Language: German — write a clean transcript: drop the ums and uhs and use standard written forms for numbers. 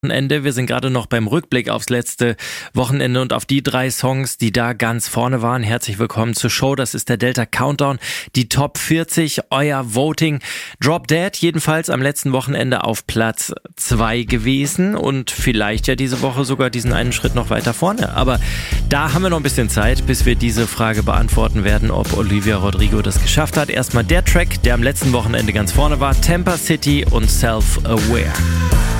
Wochenende. Wir sind gerade noch beim Rückblick aufs letzte Wochenende und auf die 3 Songs, die da ganz vorne waren. Herzlich willkommen zur Show. Das ist der Delta Countdown, die Top 40, euer Voting. Drop Dead jedenfalls am letzten Wochenende auf Platz 2 gewesen und vielleicht ja diese Woche sogar diesen einen Schritt noch weiter vorne. Aber da haben wir noch ein bisschen Zeit, bis wir diese Frage beantworten werden, ob Olivia Rodrigo das geschafft hat. Erstmal der Track, der am letzten Wochenende ganz vorne war, Tampa City und Self-Aware.